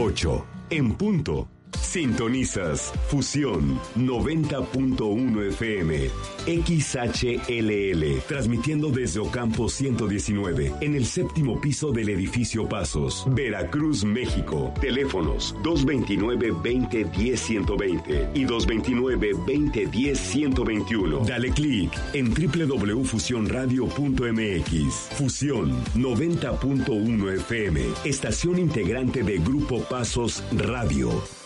8 en punto. Sintonizas Fusión 90.1 FM XHLL, transmitiendo desde Ocampo 119, en el séptimo piso del edificio Pasos, Veracruz, México. Teléfonos 229-2010-120 y 229-2010-121. Dale clic en www.fusionradio.mx. Fusión 90.1 FM, estación integrante de Grupo Pasos Radio.